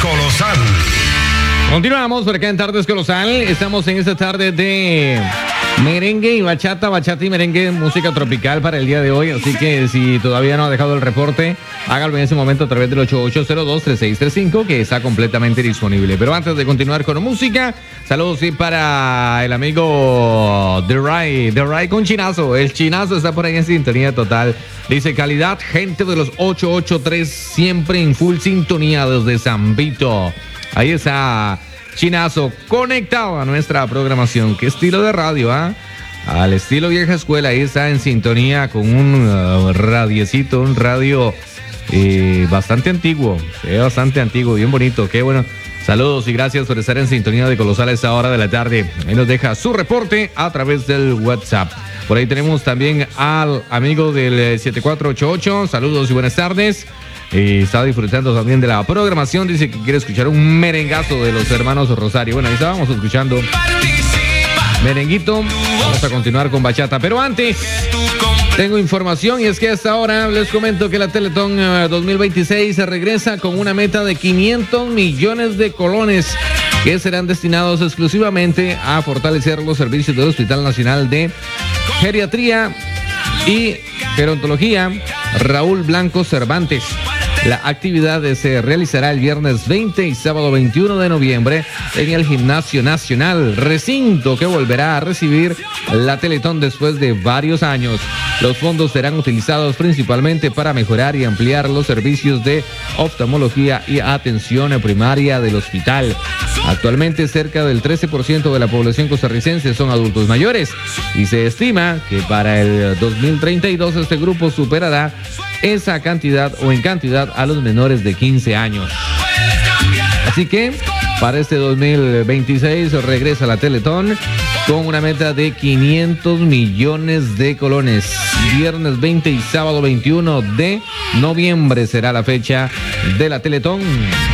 Colosal. Continuamos por acá en Tardes Colosal. Estamos en esta tarde de merengue y bachata y merengue, música tropical para el día de hoy. Así que si todavía no ha dejado el reporte, hágalo en ese momento a través del 8802-3635, que está completamente disponible. Pero antes de continuar con música, saludos sí para el amigo The Ray con Chinazo. El Chinazo está por ahí en sintonía total. Dice: calidad, gente de los 883, siempre en full sintonía desde San Vito. Ahí está Chinazo, conectado a nuestra programación. ¿Qué estilo de radio, Al estilo vieja escuela. Ahí está en sintonía con un radiecito, un radio bastante antiguo, bien bonito. Qué bueno. Saludos y gracias por estar en sintonía de Colosal a esta hora de la tarde. Ahí nos deja su reporte a través del WhatsApp. Por ahí tenemos también al amigo del 7488. Saludos y buenas tardes. Está disfrutando también de la programación. Dice que quiere escuchar un merengazo de los hermanos Rosario. Bueno, ahí estábamos escuchando merenguito. Vamos a continuar con bachata, pero antes tengo información, y es que hasta ahora les comento que la Teletón 2026 se regresa con una meta de 500 millones de colones que serán destinados exclusivamente a fortalecer los servicios del Hospital Nacional de Geriatría y Gerontología Raúl Blanco Cervantes. La actividad se realizará el viernes 20 y sábado 21 de noviembre en el Gimnasio Nacional, recinto que volverá a recibir la Teletón después de varios años. Los fondos serán utilizados principalmente para mejorar y ampliar los servicios de oftalmología y atención primaria del hospital. Actualmente cerca del 13% de la población costarricense son adultos mayores y se estima que para el 2032 este grupo superará esa cantidad o en cantidad a los menores de 15 años. Así que para este 2026 regresa la Teletón con una meta de 500 millones de colones. Viernes 20 y sábado 21 de noviembre será la fecha de la Teletón.